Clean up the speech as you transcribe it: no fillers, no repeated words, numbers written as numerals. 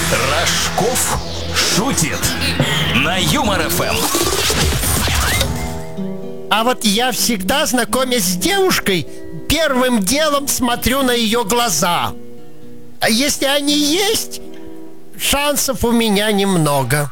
Рожков шутит на Юмор ФМ. А вот я всегда, знакомясь с девушкой, первым делом смотрю на ее глаза. А если они есть, шансов у меня немного.